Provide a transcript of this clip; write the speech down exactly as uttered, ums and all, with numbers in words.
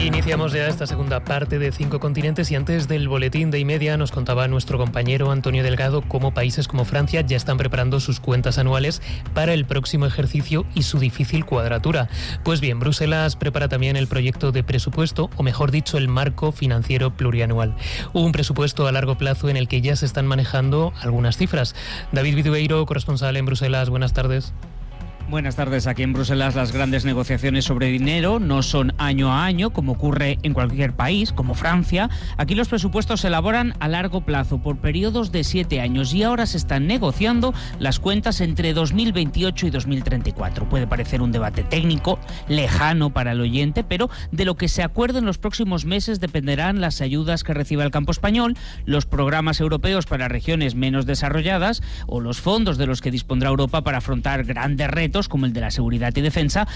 Iniciamos ya esta segunda parte de Cinco Continentes y antes del boletín de y media nos contaba nuestro compañero Antonio Delgado cómo países como Francia ya están preparando sus cuentas anuales para el próximo ejercicio y su difícil cuadratura. Pues bien, Bruselas prepara también el proyecto de presupuesto, o mejor dicho, el marco financiero plurianual. Un presupuesto a largo plazo en el que ya se están manejando algunas cifras. David Vidueiro, corresponsal en Bruselas, buenas tardes. Buenas tardes. Aquí en Bruselas las grandes negociaciones sobre dinero no son año a año, como ocurre en cualquier país, como Francia. Aquí los presupuestos se elaboran a largo plazo, por periodos de siete años, y ahora se están negociando las cuentas entre dos mil veintiocho y dos mil treinta y cuatro. Puede parecer un debate técnico, lejano para el oyente, pero de lo que se acuerde en los próximos meses dependerán las ayudas que reciba el campo español, los programas europeos para regiones menos desarrolladas o los fondos de los que dispondrá Europa para afrontar grandes retos como el de la seguridad y defensa